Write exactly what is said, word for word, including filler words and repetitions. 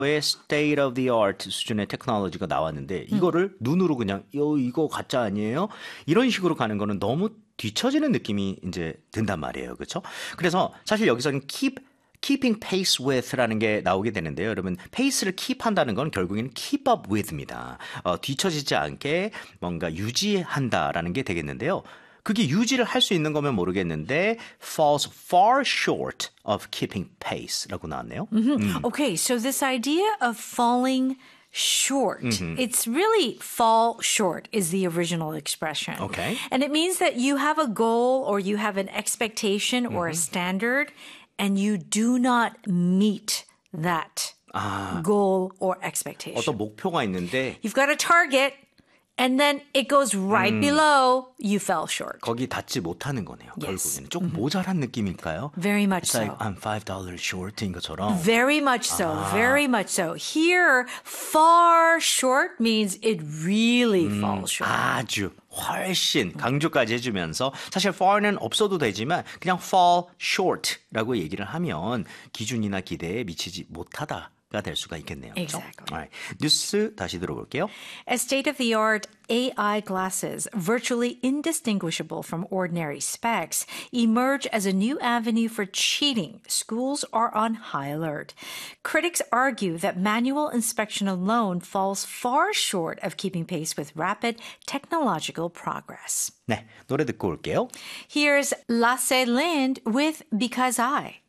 의 state of the art 수준의 테크놀로지가 나왔는데 이거를 음. 눈으로 그냥 요 이거 가짜 아니에요? 이런 식으로 가는 거는 너무 뒤처지는 느낌이 이제 든단 말이에요. 그렇죠? 그래서 사실 여기서는 keep keeping pace with라는 게 나오게 되는데요. 여러분, pace를 keep 한다는 건 결국에는 keep up with입니다. 어, 뒤처지지 않게 뭔가 유지한다라는 게 되겠는데요. 그게 유지를 할 수 있는 거면 모르겠는데 falls far short of keeping pace라고 나왔네요. Mm-hmm. 음. Okay, so this idea of falling short. Mm-hmm. It's really fall short is the original expression. Okay. And it means that you have a goal or you have an expectation or mm-hmm. a standard and you do not meet that 아, goal or expectation. 어떤 목표가 있는데 You've got a target and then it goes right 음. below you fell short. 거기 닿지 못하는 거네요. Yes. 결국에는 조금 mm-hmm. 모자란 느낌일까요? Very much It's so. like I'm five dollars short인 것처럼. Very much so. 아. Very much so. Here, far short means it really 음, falls short. 아주 훨씬 강조까지 해주면서 사실 far는 없어도 되지만 그냥 fall short라고 얘기를 하면 기준이나 기대에 미치지 못하다. 가 될 수가 있겠네요. Exactly. Right. 뉴스 다시 들어볼게요. As state-of-the-art A I glasses, virtually indistinguishable from ordinary specs, emerge as a new avenue for cheating, schools are on high alert. Critics argue that manual inspection alone falls far short of keeping pace with rapid technological progress. 네, 노래 듣고 올게요. Here's Lasse Lind with Because I.